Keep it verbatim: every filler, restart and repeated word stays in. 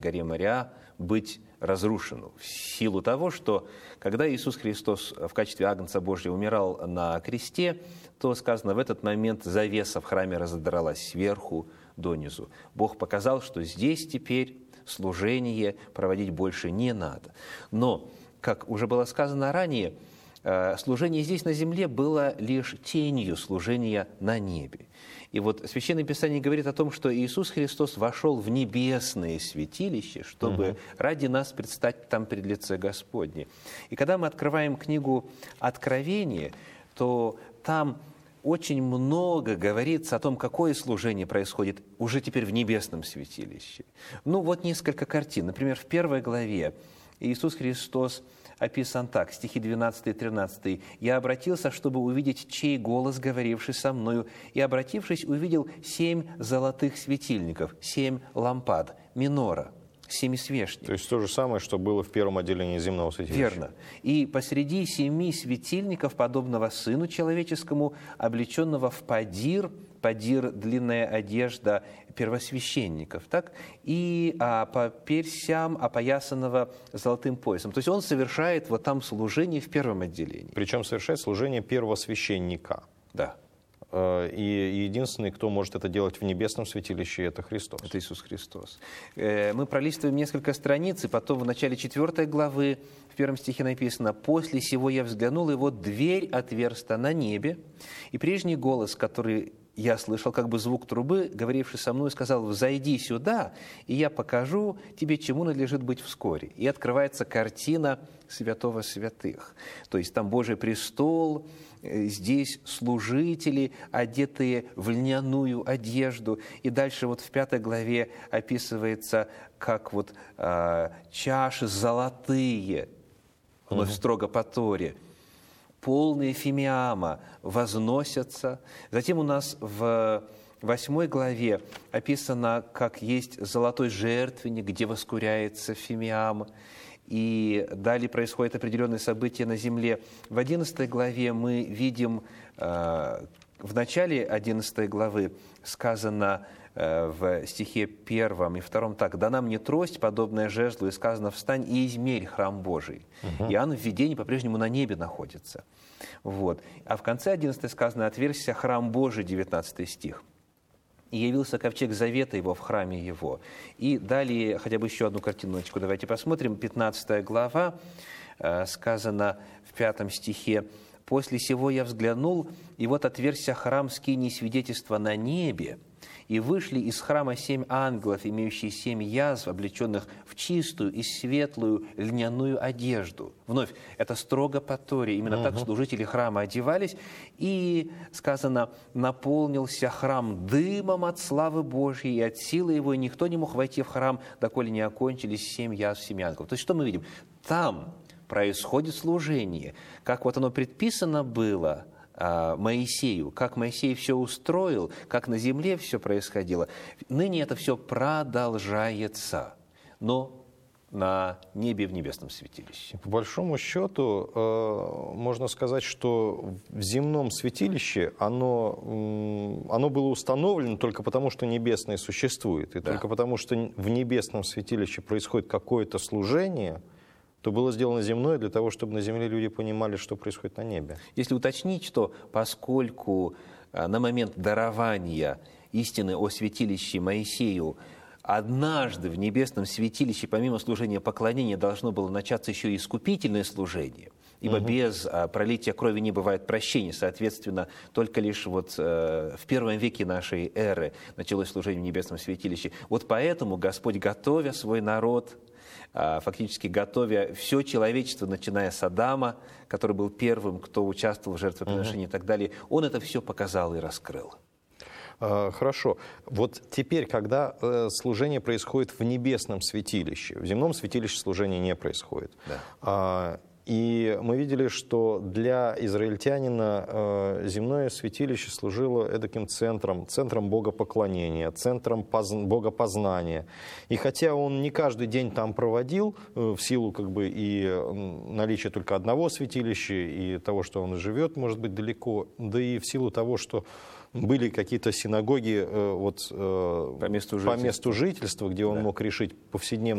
горе Мориа быть разрушену в силу того, что когда Иисус Христос в качестве Агнца Божьего умирал на кресте, то сказано, в этот момент завеса в храме разодралась сверху донизу. Бог показал, что здесь теперь служение проводить больше не надо. Но, как уже было сказано ранее, служение здесь на земле было лишь тенью служения на небе. И вот Священное Писание говорит о том, что Иисус Христос вошел в небесное святилище, чтобы угу. ради нас предстать там пред лице Господне. И когда мы открываем книгу Откровения, то там очень много говорится о том, какое служение происходит уже теперь в небесном святилище. Ну вот несколько картин. Например, в первой главе Иисус Христос описан так, стихи двенадцатый и тринадцатый. «Я обратился, чтобы увидеть, чей голос, говоривший со мною, и, обратившись, увидел семь золотых светильников, семь лампад, минора, семисвешник». То есть то же самое, что было в первом отделении земного святилища. Верно. «И посреди семи светильников, подобного Сыну Человеческому, облеченного в падир». Падир – длинная одежда первосвященников, так? И а, по персям опоясанного золотым поясом. То есть он совершает вот там служение в первом отделении. Причем совершает служение первосвященника. Да. И единственный, кто может это делать в небесном святилище, это Христос. Это Иисус Христос. Мы пролистываем несколько страниц, и потом в начале четвёртой главы, в первом стихе написано: «После сего я взглянул, и вот дверь отверста на небе, и прежний голос, который я слышал, как бы звук трубы, говоривший со мной, сказал: взойди сюда, и я покажу тебе, чему надлежит быть вскоре». И открывается картина святого святых. То есть там Божий престол, здесь служители, одетые в льняную одежду. И дальше вот в пятой главе описывается, как вот э, чаши золотые, вновь угу. строго по Торе, полные фимиама, возносятся. Затем у нас в восьмой главе описано, как есть золотой жертвенник, где воскуряется фимиам. И далее происходят определенные события на земле. В одиннадцатой главе мы видим, в начале одиннадцатой главы сказано в стихе первом и втором так: «Дана мне трость, подобная жезлу, и сказано: встань и измерь храм Божий». Угу. Иоанн в видении по-прежнему на небе находится. Вот. А в конце одиннадцатой сказано: «Отверзся храм Божий», девятнадцатый стих. «И явился ковчег завета его в храме его». И далее, хотя бы еще одну картиночку давайте посмотрим. пятнадцатая глава, сказано в пятом стихе: «После сего я взглянул, и вот отверзся храм скинии свидетельства на небе, и вышли из храма семь ангелов, имеющие семь язв, облеченных в чистую и светлую льняную одежду». Вновь, это строго по Торе. Именно uh-huh. так служители храма одевались. И, сказано, наполнился храм дымом от славы Божьей, и от силы его, и никто не мог войти в храм, доколе не окончились семь язв семи ангелов. То есть, что мы видим? Там происходит служение. Как вот оно предписано было Моисею, как Моисей все устроил, как на земле все происходило. Ныне это все продолжается, но на небе, в небесном святилище. По большому счету, э, можно сказать, что в земном святилище оно, э, оно было установлено только потому, что небесное существует. И да. только потому, что в небесном святилище происходит какое-то служение, то было сделано земное для того, чтобы на земле люди понимали, что происходит на небе. Если уточнить, что поскольку на момент дарования истины о святилище Моисею однажды в небесном святилище, помимо служения поклонения, должно было начаться еще и искупительное служение, ибо угу. без пролития крови не бывает прощения. Соответственно, только лишь вот в первом веке нашей эры началось служение в небесном святилище. Вот поэтому Господь, готовя свой народ, фактически готовя все человечество, начиная с Адама, который был первым, кто участвовал в жертвоприношении uh-huh. и так далее, он это все показал и раскрыл. Хорошо. Вот теперь, когда служение происходит в небесном святилище, в земном святилище служение не происходит. Да. И мы видели, что для израильтянина э, земное святилище служило эдаким центром, центром богопоклонения, центром поз... богопознания. И хотя он не каждый день там проводил, э, в силу как бы и наличия только одного святилища, и того, что он живет, может быть, далеко, да и в силу того, что были какие-то синагоги э, вот, э, по месту по месту жительства, где он да. мог решить повседневные